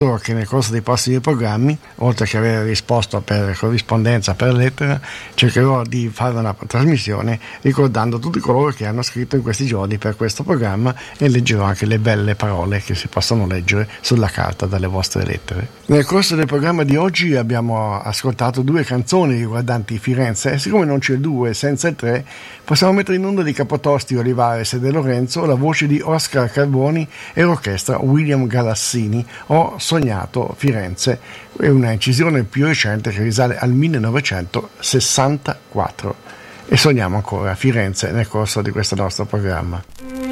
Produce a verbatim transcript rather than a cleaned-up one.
che nel corso dei prossimi programmi, oltre che avere risposto per corrispondenza, per lettera, cercherò di fare una trasmissione ricordando tutti coloro che hanno scritto in questi giorni per questo programma e leggerò anche le belle parole che si possono leggere sulla carta dalle vostre lettere. Nel corso del programma di oggi abbiamo ascoltato due canzoni riguardanti Firenze e siccome non c'è il due senza il tre, possiamo mettere in onda di Capotosti, Olivares e De Lorenzo la voce di Oscar Carboni e l'orchestra William Galassini, Ho sognato Firenze, è una incisione più recente che risale al millenovecentosessantaquattro e sogniamo ancora Firenze nel corso di questo nostro programma.